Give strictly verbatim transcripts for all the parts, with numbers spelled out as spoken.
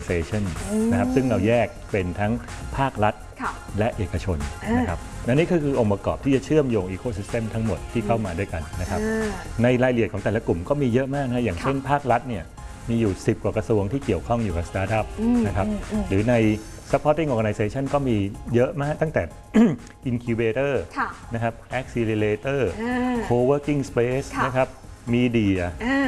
Organization นะครับซึ่งเราแยกเป็นทั้งภาครัฐและเอกชนนะครับและนี่ก็คือองค์ประกอบที่จะเชื่อมโยง Ecosystem ทั้งหมดที่เข้ามาด้วยกันนะครับในรายละเอียดของแต่ละกลุ่มก็มีเยอะมากนะอย่างเช่นภาครัฐเนี่ยมีอยู่สิบกว่ากระทรวงที่เกี่ยวข้องอยู่กับสตาร์ทอัพนะครับหรือใน Supporting Organization ก็มีเยอะมากตั้งแต่ Incubator นะครับ Accelerator Co-working Space นะครับ Media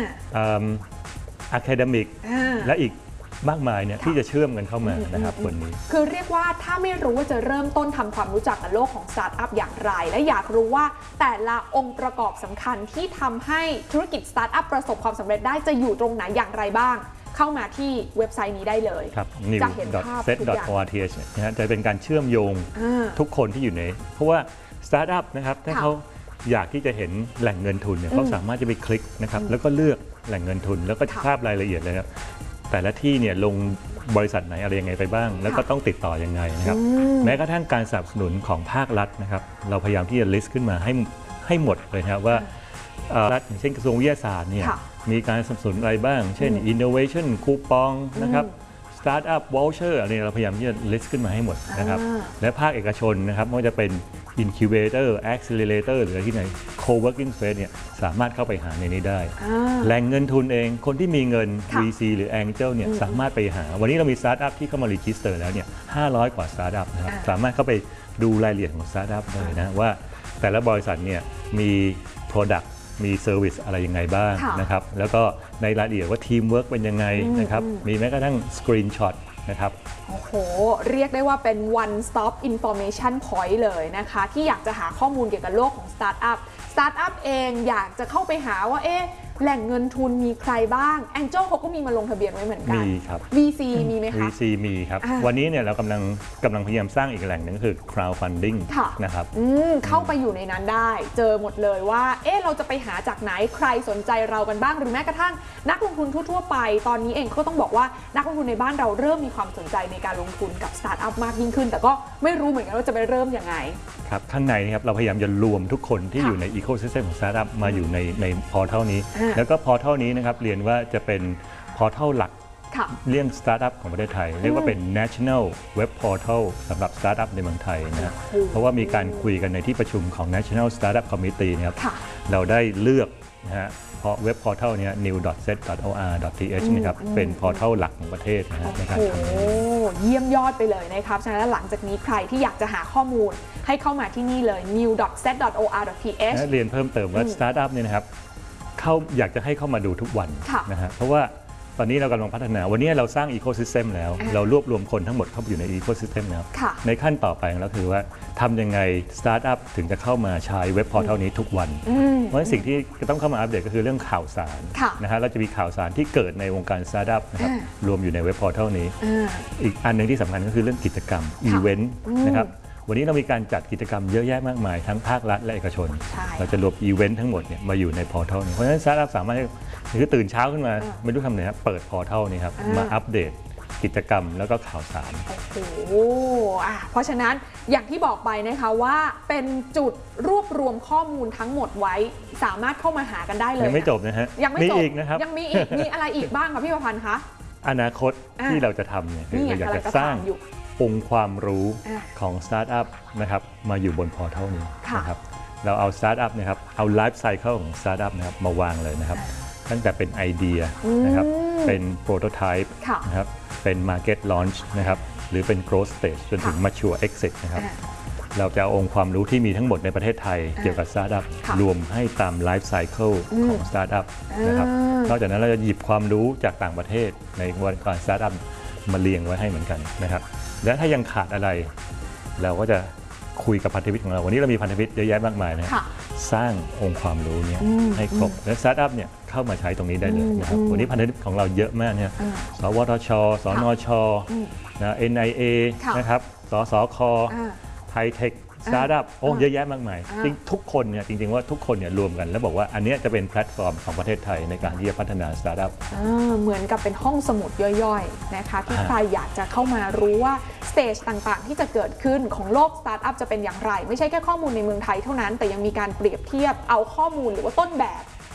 Academic และอีกมากมายเนี่ยที่จะเชื่อมกันเข้ามานะครับวันนี้คือเรียกว่าถ้าไม่รู้ว่าจะเริ่มต้นทำความรู้จักกับโลกของสตาร์ทอัพอย่างไรและอยากรู้ว่าแต่ละองค์ประกอบสำคัญที่ทำให้ธุรกิจสตาร์ทอัพประสบความสำเร็จได้จะอยู่ตรงไหนอย่างไรบ้างเข้ามาที่เว็บไซต์นี้ได้เลยครับ นิว ดอท เซต ดอท โอ อาร์ ที เอช นะฮะจะเป็นการเชื่อมโยงทุกคนที่อยู่ในเพราะว่าสตาร์ทอัพนะครับถ้าเขาอยากที่จะเห็นแหล่งเงินทุนเนี่ยเขาสามารถจะไปคลิกนะครับแล้วก็เลือกแหล่งเงินทุนแล้วก็ทราบรายละเอียดเลยครับแต่ละที่เนี่ยลงบริษัทไหนอะไรยังไงไปบ้างแล้วก็ต้องติดต่อยังไงนะครับแม้กระทั่งการสนับสนุนของภาครัฐนะครับเราพยายามที่จะ list ขึ้นมาให้ให้หมดเลยนะครับว่ารัฐอย่างเช่นกระทรวงวิทยาศาสตร์เนี่ยมีการสนับสนุนอะไรบ้างเช่น innovation คูปองนะครับ startup voucher อะไรเราพยายามที่จะ list ขึ้นมาให้หมดนะครับและภาคเอกชนนะครับไม่ว่าจะเป็น incubator accelerator หรือที่ไหน co-working space เนี่ยสามารถเข้าไปหาในนี้ได้แหล่งเงินทุนเองคนที่มีเงิน วี ซี หรือ Angel เนี่ยสามารถไปหาวันนี้เรามี startup ที่เข้ามา register แล้วเนี่ยห้าร้อยกว่า startup นะครับสามารถเข้าไปดูรายละเอียดของ startup ได้นะว่าแต่ละบริษัทเนี่ยมี product มี service อะไรยังไงบ้างนะครับแล้วก็ในรายละเอียดว่า teamwork เป็นยังไงนะครับมีแม้กระทั่ง screenshot นะครับโอ้โหเรียกได้ว่าเป็น one stop information point เลยนะคะที่อยากจะหาข้อมูลเกี่ยวกับโลกของสตาร์ทอัพสตาร์ทอัพเองอยากจะเข้าไปหาว่าเอ๊ะแหล่งเงินทุนมีใครบ้าง Angel เขาก็มีมาลงทะเบียนไว้เหมือนกันมีครับวี ซี มีไหมคะวี ซี มีครับวันนี้เนี่ยเรากำลังกำลังพยายามสร้างอีกแหล่งหนึ่งก็คือ crowdfunding นะครับเข้าไปอยู่ในนั้นได้เจอหมดเลยว่าเอ๊ะเราจะไปหาจากไหนใครสนใจเรากันบ้างหรือแม้กระทั่งนักลงทุนทั่วๆไปตอนนี้เองก็ต้องบอกว่านักลงทุนในบ้านเราเริ่มมีความสนใจในการลงทุนกับสตาร์ทอัพมากยิ่งขึ้นแต่ก็ไม่รู้เหมือนกันว่าจะไปเริ่มยังไงครับข้างในนะครับเราพยายามจะรวมทุกคนที่อยู่ใน ecosystem ของสตาร์ทอัพมาอยู่ในในพอร์ทัลนี้แล้วก็พอร์ทัลนี้นะครับเรียนว่าจะเป็นพอร์ทัลหลักเรื่องสตาร์ทอัพของประเทศไทยเรียกว่าเป็น national web portal สำหรับสตาร์ทอัพในเมืองไทยนะเพราะว่ามีการคุยกันในที่ประชุมของ national startup committee นะครับเราได้เลือกนะฮะเพราะเว็บพอร์ทัลนี้ นิว ดอท เซต ดอท โอ อาร์ ดอท ที เอช นะครับเป็นพอร์ทัลหลักของประเทศนะฮะในการทำโอ้เยี่ยมยอดไปเลยนะครับฉะนั้นหลังจากนี้ใครที่อยากจะหาข้อมูลให้เข้ามาที่นี่เลย นิว ดอท เซต ดอท โอ อาร์ ดอท ที เอชเรียนเพิ่มเติมว่าสตาร์ทอัพเนี่ยนะครับเข้าอยากจะให้เข้ามาดูทุกวันนะฮะเพราะว่าตอนนี้เรากำลังพัฒนาวันนี้เราสร้างอีโคซิสเต็มแล้วเรารวบรวมคนทั้งหมดเข้าไปอยู่ในอีโคซิสเต็มแล้วในขั้นต่อไปของเราคือว่าทำยังไงสตาร์ทอัพถึงจะเข้ามาใช้เว็บพอร์ทัลนี้ทุกวันเพราะฉะนั้นสิ่งที่จะต้องเข้ามาอัปเดตก็คือเรื่องข่าวสารนะฮะเราจะมีข่าวสารที่เกิดในวงการสตาร์ทอัพนะครับรวมอยู่ในเว็บพอร์ทัลนี้อีกอันหนึ่งที่สำคัญก็คือเรื่องกิจกรรมอีเวนต์นะครับวันนี้เรามีการจัดกิจกรรมเยอะแยะมากมายทั้งภาครัฐและเอกชนเราจะรวมอีเวนต์ทั้งหมดเนี่ยมาอยู่ในพอร์ทัลนี้เพราะฉะนั้นสตาร์ทอัพสามารถคือตื่นเช้าขึ้นมาไม่รู้ทำอะไรครับเปิดพอร์ทัลนี้ครับมาอัปเดตกิจกรรมแล้วก็ข่าวสารโอ้โหเพราะฉะนั้นอย่างที่บอกไปนะคะว่าเป็นจุดรวบรวมข้อมูลทั้งหมดไว้สามารถเข้ามาหากันได้เลยยังไม่จบนะฮะยังไม่จบอีกนะครับยังมีอีกมีอะไรอีกบ้างคะพี่ประพันธ์คะอนาคตที่เราจะทำเนี่ยคือเราอยากจะสร้างองค์ความรู้ของสตาร์ทอัพนะครับมาอยู่บนพอร์ทัลนี้นะครับเราเอาสตาร์ทอัพนะครับเอาไลฟ์ไซเคิลของสตาร์ทอัพนะครับมาวางเลยนะครับตั้งแต่เป็นไอเดียนะครับเป็นโปรโตไทป์นะครับเป็น Market Launch นะครับหรือเป็น Growth Stage จนถึง Mature Exit นะครับเราจะเอาองค์ความรู้ที่มีทั้งหมดในประเทศไทยเกี่ยวกับสตาร์ทอัพรวมให้ตามไลฟ์ไซเคิลของสตาร์ทอัพนะครับนอกจากนั้นเราจะหยิบความรู้จากต่างประเทศในวงการสตาร์ทอัพมาเรียงไว้ให้เหมือนกันนะครับและถ้ายังขาดอะไรเราก็จะคุยกับพันธมิตรของเราวันนี้เรามีพันธมิตรเยอะแยะมากมายนะสร้างองค์ความรู้นี้ให้ครบและสตาร์ทอัพเนี่ยเข้ามาใช้ตรงนี้ได้เลยนะครับวันนี้พันธมิตรของเราเยอะมากเนี่ยสวทช สนช นะ เอ็น ไอ เอ นะครับสสค ไทเทคสตาร์ทอัพโอ้เยอะแยะมากมายจริงทุกคนเนี่ยจริงๆว่าทุกคนเนี่ยรวมกันแล้วบอกว่าอันนี้จะเป็นแพลตฟอร์มของประเทศไทยในการที่จะพัฒนาสตาร์ทอัพเหมือนกับเป็นห้องสมุดย่อยๆนะคะที่ใครอยากจะเข้ามารู้ว่าสเตจต่างๆที่จะเกิดขึ้นของโลกสตาร์ทอัพจะเป็นอย่างไรไม่ใช่แค่ข้อมูลในเมืองไทยเท่านั้นแต่ยังมีการเปรียบเทียบเอาข้อมูลหรือว่าต้นแบบ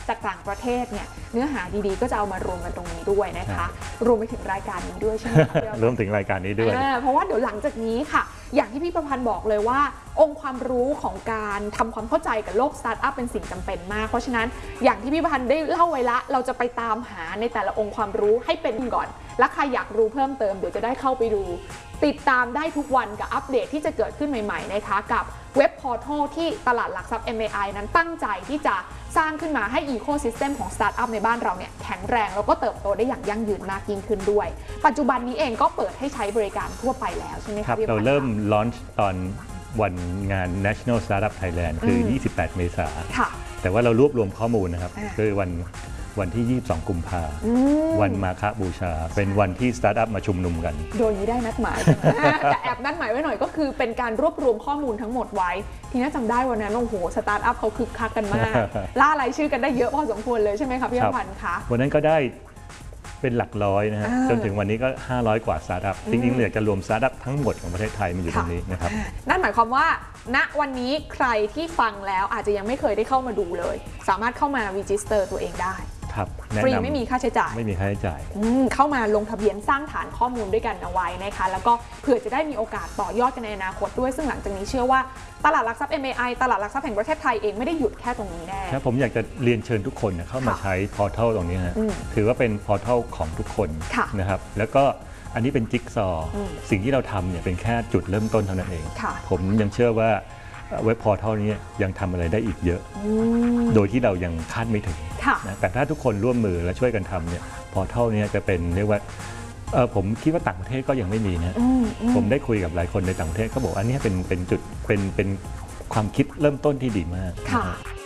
จากต่างประเทศเนี่ยเนื้อหาดีๆก็จะเอามารวมกันตรงนี้ด้วยนะคะรวมไปถึงรายการนี้ด้วยใช่ไหมคะรวมถึงรายการนี้ด้วยเพราะว่าเดี๋ยวหลังจากนี้ค่ะอย่างที่พี่ประพันธ์บอกเลยว่าองค์ความรู้ของการทำความเข้าใจกับโลกสตาร์ทอัพเป็นสิ่งจำเป็นมากเพราะฉะนั้นอย่างที่พี่ประพันธ์ได้เล่าไว้ละเราจะไปตามหาในแต่ละองค์ความรู้ให้เป็นก่อนและใครอยากรู้เพิ่มเติมเดี๋ยวจะได้เข้าไปดูติดตามได้ทุกวันกับอัปเดตที่จะเกิดขึ้นใหม่ๆนะคะกับเว็บพอร์ทัลที่ตลาดหลักทรัพย์ เอ็ม เอ ไอ นั้นตั้งใจที่จะสร้างขึ้นมาให้อีโคซิสเต็มของสตาร์ทอัพในบ้านเราเนี่ยแข็งแรงแล้วก็เติบโตได้อย่างยั่งยืนมากยิ่งขึ้นด้วยปัจจุบันนี้เองก็เปิดให้ใช้บริการทั่วไปแล้วใช่ไหมคะครับเราเริ่มลอนช์ตอนวันงาน National Startup Thailand คือ ยี่สิบแปด เมษายนแต่ว่าเรารวบรวมข้อมูลนะครับคือวันวันที่ ยี่สิบสอง กุมภาพันธ์วันมาฆบูชาเป็นวันที่สตาร์ทอัพมาชุมนุมกันโดยนี้ได้นัดหมาย แต่แอบนัดหมายไว้หน่อยก็คือเป็นการรวบรวมข้อมูลทั้งหมดไว้ทีนี้จำได้วันนั้นโอ้โหสตาร์ทอัพเขาคึกคักกันมากล่ารายชื่อกันได้เยอะพอสมควรเลยใช่ไหมครับพี่อภันธ์คะวันนั้นก็ได้เป็นหลักร้อยนะฮะจนถึงวันนี้ก็ห้าร้อยกว่าสตาร์ทอัพจริงๆเลยจะรวมสตาร์ทอัพทั้งหมดของประเทศไทยมาอยู่ตรงนี้นะครับนั่นหมายความว่าณวันนี้ใครที่ฟังแล้วอาจจะยังไม่เคยได้เข้ามาดูเลยสามารถเข้ามารีจิสเตอร์ตัวเองได้ฟรีไม่มีค่าใช้จ่ายไม่มีค่าใช้จ่ายเข้ามาลงทะเบียนสร้างฐานข้อมูลด้วยกันเอาไว้นะคะแล้วก็เผื่อจะได้มีโอกาสต่อยอดกันในอนาคตด้วยซึ่งหลังจากนี้เชื่อว่าตลาดหลักทรัพย์ เอ็ม เอ ไอ ตลาดหลักทรัพย์แห่งประเทศไทยเองไม่ได้หยุดแค่ตรงนี้แน่ครับผมอยากจะเรียนเชิญทุกคนเข้ามาใช้พอร์ทัลตรงนี้ฮะถือว่าเป็นพอร์ทัลของทุกคนนะครับแล้วก็อันนี้เป็นจิ๊กซอว์สิ่งที่เราทำเนี่ยเป็นแค่จุดเริ่มต้นเท่านั้นเองผมยังเชื่อว่าเว็บพอร์ทัลนี้ยังทำอะไรได้อีกเยอะโดยที่เรายังคาดไม่ถึงนะแต่ถ้าทุกคนร่วมมือและช่วยกันทำเนี่ยพอร์ทัลนี้จะเป็นเรียกว่าผมคิดว่าต่างประเทศก็ยังไม่มีนะผมได้คุยกับหลายคนในต่างประเทศเขาบอกอันนี้เป็นเป็นจุดเป็นเป็นความคิดเริ่มต้นที่ดีมาก